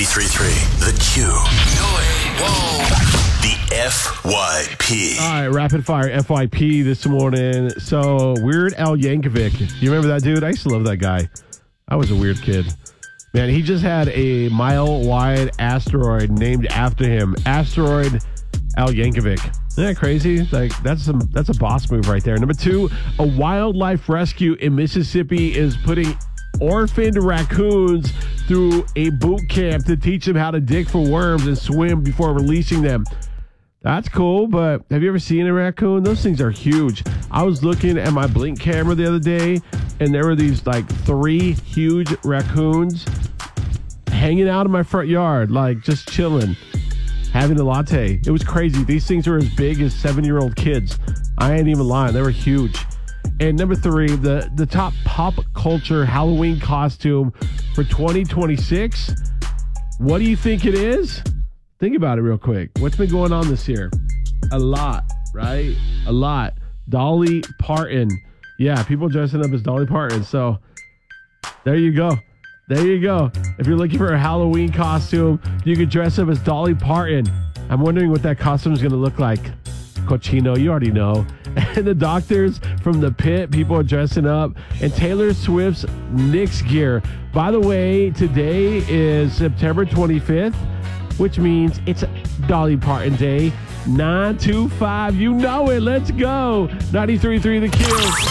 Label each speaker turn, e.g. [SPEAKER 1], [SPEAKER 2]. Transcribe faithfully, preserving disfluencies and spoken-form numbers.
[SPEAKER 1] ninety-three point three The Q. Whoa. The F Y P.
[SPEAKER 2] All right, rapid fire F Y P this morning. So, Weird Al Yankovic. You remember that dude? I used to love that guy. I was a weird kid. Man, he just had a mile-wide asteroid named after him. Asteroid Al Yankovic. Isn't that crazy? Like, that's some that's a boss move right there. Number two, a wildlife rescue in Mississippi is putting orphaned raccoons through a boot camp to teach them how to dig for worms and swim before releasing them. That's cool, but have you ever seen a raccoon? Those things are huge. I was looking at my Blink camera the other day, and there were these like three huge raccoons hanging out in my front yard, like just chilling, having a latte. It was crazy. These things were as big as seven-year-old kids. I ain't even lying. They were huge. And number three, the, the top pop culture Halloween costume for twenty twenty-six. What do you think it is? Think about it real quick. What's been going on this year? A lot, right? A lot. Dolly Parton. Yeah, people dressing up as Dolly Parton. So there you go. There you go. If you're looking for a Halloween costume, you could dress up as Dolly Parton. I'm wondering what that costume is going to look like. Cochino, you already know. And the Doctors from the Pit, people are dressing up. And Taylor Swift's Knicks gear. By the way, today is September twenty-fifth, which means it's Dolly Parton Day. nine two five, you know it. Let's go. ninety-three point three The Q.